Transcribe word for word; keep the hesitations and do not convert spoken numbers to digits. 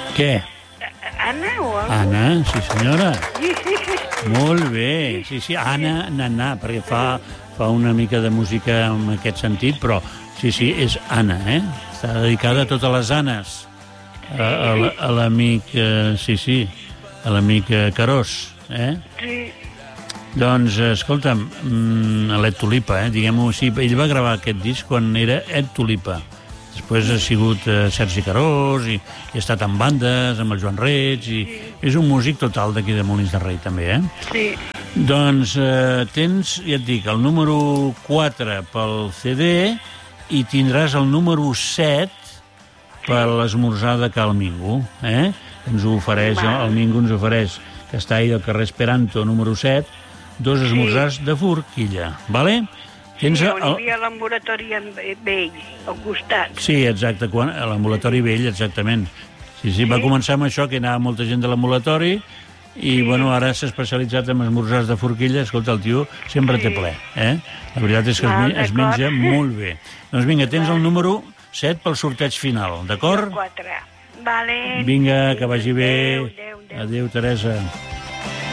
Què? Anna o algo? Anna, sí senyora. Sí, sí, sí. Molt bé, sí, sí, Anna, Nanà, perquè fa, fa una mica de música en aquest sentit, però sí, sí, és Anna, eh? Està dedicada a totes les Annes. A, a, la- a l'amic, eh, sí, sí, a l'amic eh, Carós, eh? Sí. Doncs, eh, escolta'm, mm, l'Ed Tulipa, eh, diguem-ho així, ell va gravar aquest disc quan era Ed Tulipa. Després ha sigut eh, Sergi Carós i, i ha estat en bandes, amb el Joan Reig, i és un músic total d'aquí de Molins de Rei, també, eh? Sí. Doncs eh, tens, ja et dic, el número quatre pel C D i tindràs el número set per l'esmorzar de Cal Mingo, eh? Ens ho ofereix, el Mingo ens ofereix, que està ahí al carrer Esperanto, número set, dos esmorzars de forquilla, vale? Tens Sí, on hi el... havia l'ambulatori vell, al costat. Sí, exacte, quan, a l'ambulatori vell, exactament. Sí, sí, va començar amb això, que anava molta gent de l'ambulatori, i, bueno, ara s'ha especialitzat en esmorzars de forquilla. Escolta, el tio sempre té ple, eh? La veritat és que es, Val, men- es d'acord. menja molt bé. Doncs vinga, tens el número set pel sorteig final, d'acord? Quatre. Vale. Vinga, que vagi bé. Adéu, adéu, adéu. Adéu, Teresa.